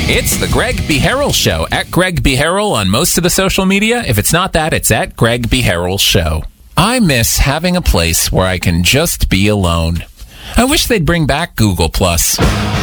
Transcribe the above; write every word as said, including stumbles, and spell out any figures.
It's the Greg B. Harrell Show, at Greg B. Harrell on most of the social media. If it's not that, it's at Greg B. Harrell Show. I miss having a place where I can just be alone. I wish they'd bring back Google Plus.